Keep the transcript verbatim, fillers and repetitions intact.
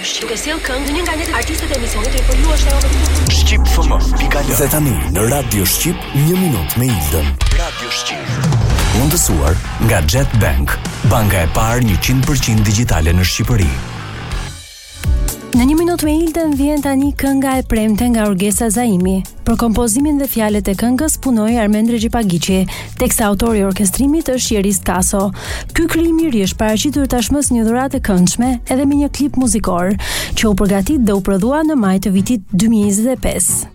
Duke sjell këngë një nga një artistët e emisionit për ju është edhe Shqip F M pika l. Dhe tani në Radio Shqip një minutë me Ildën. Radio Shqip. Mundësuar nga Jet Bank, banka e parë njëqind përqind digjitale në Shqipëri. Në një minutë me Ildën vjen tani kënga e premte nga Orgesa Zaimi. Për kompozimin dhe fjalët e këngës punoi Armend Regjipagiçi, teksa autori i orkestrimit është Jeris Taso. Ky krijim i ri është paraqitur tashmës një dhuratë e këndshme edhe me një klip muzikor që u përgatit dhe u prodhua në maj të vitit dy mijë e njëzet e pesë.